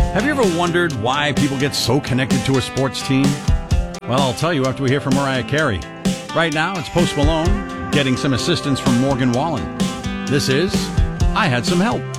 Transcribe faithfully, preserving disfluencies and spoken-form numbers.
Have you ever wondered why people get so connected to a sports team? Well, I'll tell you after we hear from Mariah Carey. Right now, it's Post Malone getting some assistance from Morgan Wallen. This is I Had Some Help.